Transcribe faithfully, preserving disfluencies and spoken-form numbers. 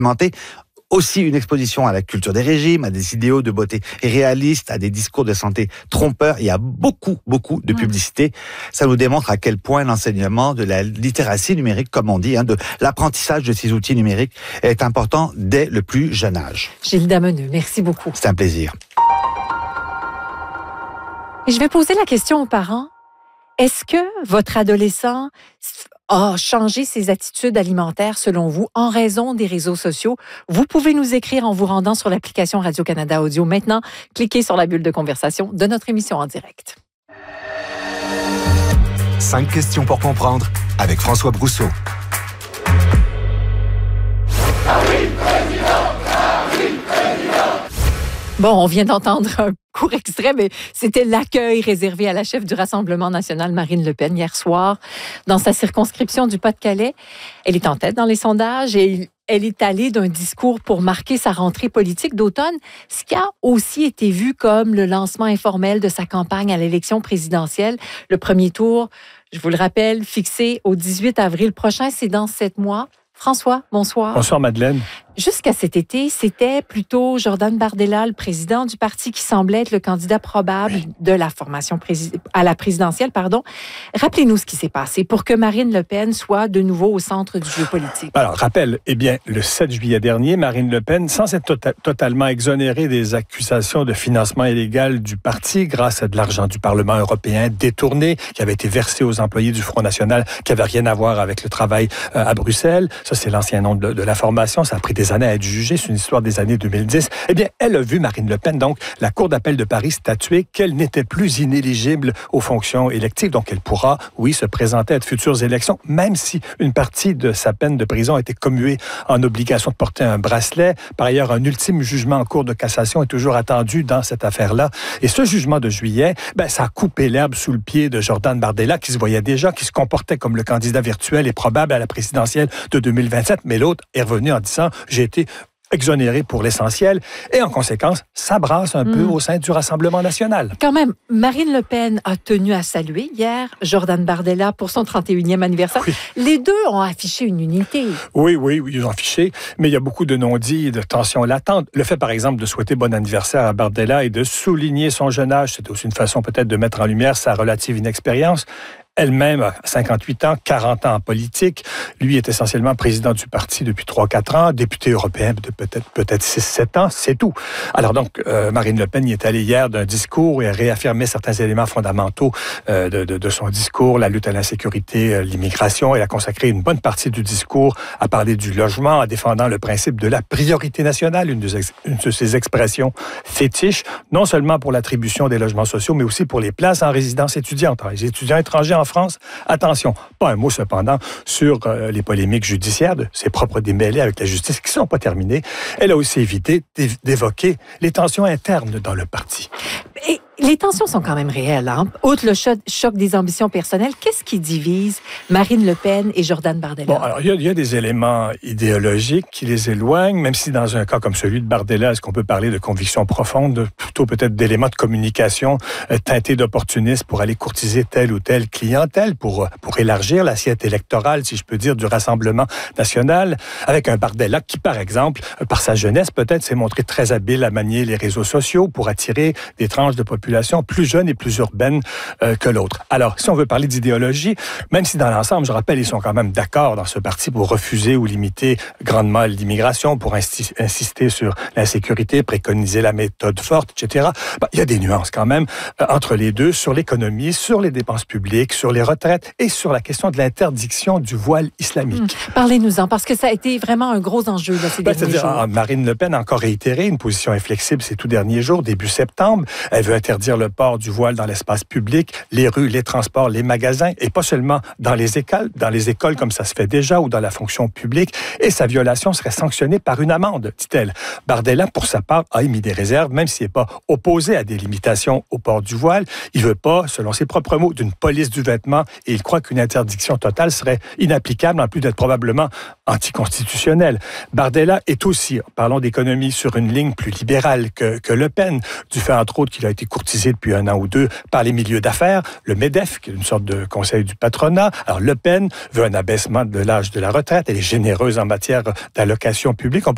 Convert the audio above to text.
Aussi une exposition à la culture des régimes, à des idéaux de beauté réalistes, à des discours de santé trompeurs. Il y a beaucoup, beaucoup de publicité. Ça nous démontre à quel point l'enseignement de la littératie numérique, comme on dit, hein, de l'apprentissage de ces outils numériques est important dès le plus jeune âge. Gilles Dameneux, merci beaucoup. C'est un plaisir. Et je vais poser la question aux parents. Est-ce que votre adolescent a changé ses attitudes alimentaires selon vous en raison des réseaux sociaux? Vous pouvez nous écrire en vous rendant sur l'application Radio-Canada Audio. Maintenant, cliquez sur la bulle de conversation de notre émission en direct. Cinq questions pour comprendre avec François Brousseau. Bon, on vient d'entendre un court extrait, mais c'était l'accueil réservé à la chef du Rassemblement national, Marine Le Pen, hier soir, dans sa circonscription du Pas-de-Calais. Elle est en tête dans les sondages et elle est allée d'un discours pour marquer sa rentrée politique d'automne, ce qui a aussi été vu comme le lancement informel de sa campagne à l'élection présidentielle. Le premier tour, je vous le rappelle, fixé au dix-huit avril prochain, c'est dans sept mois. François, bonsoir. Bonsoir, Madeleine. Jusqu'à cet été, c'était plutôt Jordan Bardella, le président du parti, qui semblait être le candidat probable de la formation prési- à la présidentielle. Pardon. Rappelez-nous ce qui s'est passé pour que Marine Le Pen soit de nouveau au centre du jeu politique. Alors, rappel, eh bien, le sept juillet dernier, Marine Le Pen, sans être tota- totalement exonérée des accusations de financement illégal du parti grâce à de l'argent du Parlement européen détourné, qui avait été versé aux employés du Front national, qui n'avait rien à voir avec le travail euh, à Bruxelles. Ça, c'est l'ancien nom de, de la formation. Ça a pris des années à être jugé. C'est une histoire des années deux mille dix. Eh bien, elle a vu, Marine Le Pen, donc, la Cour d'appel de Paris statuer qu'elle n'était plus inéligible aux fonctions électives. Donc, elle pourra, oui, se présenter à de futures élections, même si une partie de sa peine de prison a été commuée en obligation de porter un bracelet. Par ailleurs, un ultime jugement en Cour de cassation est toujours attendu dans cette affaire-là. Et ce jugement de juillet, ben, ça a coupé l'herbe sous le pied de Jordan Bardella, qui se voyait déjà, qui se comportait comme le candidat virtuel et probable à la présidentielle de deux mille vingt-sept. Mais l'autre est revenu en disant « J'ai été exonéré pour l'essentiel ». Et en conséquence, ça brasse un mmh. peu au sein du Rassemblement national. Quand même, Marine Le Pen a tenu à saluer hier Jordan Bardella pour son trente et unième anniversaire. Oui. Les deux ont affiché une unité. Oui, oui, oui, ils ont affiché, mais il y a beaucoup de non-dits et de tensions latentes. Le fait, par exemple, de souhaiter bon anniversaire à Bardella et de souligner son jeune âge, c'est aussi une façon peut-être de mettre en lumière sa relative inexpérience. Elle-même a cinquante-huit ans, quarante ans en politique. Lui est essentiellement président du parti depuis trois à quatre ans, député européen de peut-être peut-être six à sept ans, c'est tout. Alors donc, euh, Marine Le Pen y est allée hier d'un discours et a réaffirmé certains éléments fondamentaux euh, de, de, de son discours, la lutte à l'insécurité, euh, l'immigration. Elle a consacré une bonne partie du discours à parler du logement, en défendant le principe de la priorité nationale, une de, ex- une de ses expressions fétiches, non seulement pour l'attribution des logements sociaux, mais aussi pour les places en résidence étudiante. Alors, les étudiants étrangers en France, attention, pas un mot cependant sur euh, les polémiques judiciaires de ses propres démêlés avec la justice qui ne sont pas terminées. Elle a aussi évité d'évoquer les tensions internes dans le parti. Et les tensions sont quand même réelles. Hein? Outre le choc, choc des ambitions personnelles, qu'est-ce qui divise Marine Le Pen et Jordan Bardella? Bon, alors, il y, a, il y a des éléments idéologiques qui les éloignent, même si dans un cas comme celui de Bardella, est-ce qu'on peut parler de convictions profondes, plutôt peut-être d'éléments de communication euh, teintés d'opportunisme pour aller courtiser telle ou telle clientèle, pour, pour élargir l'assiette électorale, si je peux dire, du Rassemblement national, avec un Bardella qui, par exemple, par sa jeunesse, peut-être s'est montré très habile à manier les réseaux sociaux pour attirer des tranches de population plus jeune et plus urbaine euh, que l'autre. Alors, si on veut parler d'idéologie, même si dans l'ensemble, je rappelle, ils sont quand même d'accord dans ce parti pour refuser ou limiter grandement l'immigration, pour insti- insister sur l'insécurité, préconiser la méthode forte, et cetera. Ben, il y a des nuances quand même euh, entre les deux sur l'économie, sur les dépenses publiques, sur les retraites et sur la question de l'interdiction du voile islamique. Mmh. Parlez-nous-en, parce que ça a été vraiment un gros enjeu là, ces ben, derniers jours. Ah, Marine Le Pen a encore réitéré une position inflexible ces tout derniers jours, début septembre. Elle veut interdire le port du voile dans l'espace public, les rues, les transports, les magasins, et pas seulement dans les écoles, dans les écoles comme ça se fait déjà, ou dans la fonction publique, et sa violation serait sanctionnée par une amende, dit-elle. Bardella, pour sa part, a émis des réserves, même s'il n'est pas opposé à des limitations au port du voile. Il ne veut pas, selon ses propres mots, d'une police du vêtement, et il croit qu'une interdiction totale serait inapplicable, en plus d'être probablement anticonstitutionnelle. Bardella est aussi, parlons d'économie, sur une ligne plus libérale que, que Le Pen, du fait, entre autres, qu'il a été courtisé depuis un an ou deux par les milieux d'affaires, le MEDEF, qui est une sorte de conseil du patronat. Alors, Le Pen veut un abaissement de l'âge de la retraite. Elle est généreuse en matière d'allocation publique. On